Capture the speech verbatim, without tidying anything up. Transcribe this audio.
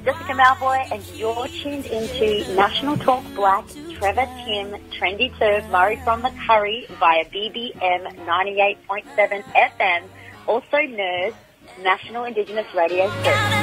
Jessica Malboy, and you're tuned into National Talk Black, Trevor Tim, Trendy Turf, Murray from the Curry via B B M ninety-eight point seven F M, also N E R S, National Indigenous Radio Service.